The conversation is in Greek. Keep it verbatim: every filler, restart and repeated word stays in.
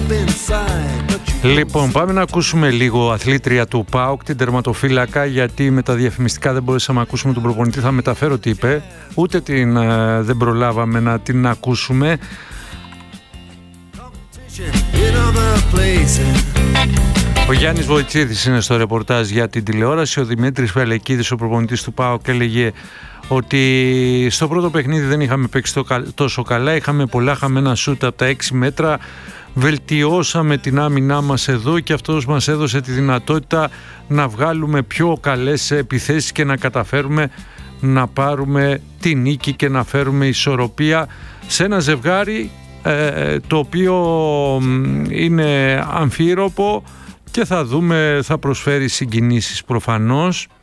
Λοιπόν, πάμε να ακούσουμε λίγο αθλήτρια του ΠΑΟΚ, την τερματοφύλακα, γιατί με τα διαφημιστικά δεν μπορέσαμε να ακούσουμε τον προπονητή. Θα μεταφέρω τι είπε, ούτε την ε, δεν προλάβαμε να την ακούσουμε. Ο Γιάννης Βοητσίδης είναι στο ρεπορτάζ για την τηλεόραση. Ο Δημήτρης Βελεκίδης, ο προπονητής του ΠΑΟΚ, έλεγε ότι στο πρώτο παιχνίδι δεν είχαμε παίξει τόσο καλά, είχαμε πολλά χαμένα σούτ από τα έξι μέτρα, βελτιώσαμε την άμυνά μας εδώ και αυτός μας έδωσε τη δυνατότητα να βγάλουμε πιο καλές επιθέσεις και να καταφέρουμε να πάρουμε τη νίκη και να φέρουμε ισορροπία σε ένα ζευγάρι ε, το οποίο είναι αμφίροπο και θα δούμε, θα προσφέρει συγκινήσεις προφανώς.